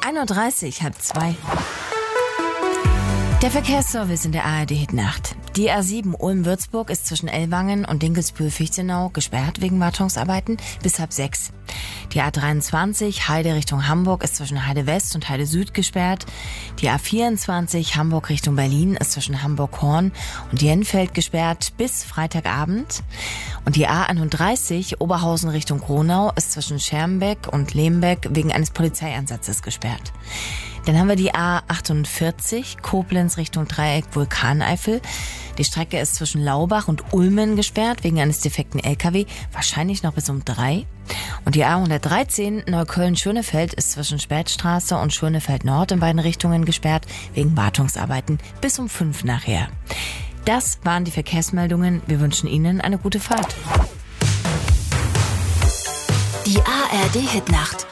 1:30 Uhr, 1:30. Der Verkehrsservice in der ARD-Hitnacht. Die A7 Ulm-Würzburg ist zwischen Ellwangen und Dinkelsbühl-Fichtenau gesperrt wegen Wartungsarbeiten bis 5:30. Die A23 Heide Richtung Hamburg ist zwischen Heide West und Heide Süd gesperrt. Die A24 Hamburg Richtung Berlin ist zwischen Hamburg-Horn und Jenfeld gesperrt bis Freitagabend. Und die A31 Oberhausen Richtung Gronau ist zwischen Schermbeck und Lembeck wegen eines Polizeieinsatzes gesperrt. Dann haben wir die A48 Koblenz Richtung Dreieck Vulkaneifel. Die Strecke ist zwischen Laubach und Ulmen gesperrt wegen eines defekten LKW, wahrscheinlich noch bis um 3. Und die A113 Neukölln-Schönefeld ist zwischen Spätstraße und Schönefeld Nord in beiden Richtungen gesperrt wegen Wartungsarbeiten bis um 5 nachher. Das waren die Verkehrsmeldungen. Wir wünschen Ihnen eine gute Fahrt. Die ARD-Hitnacht.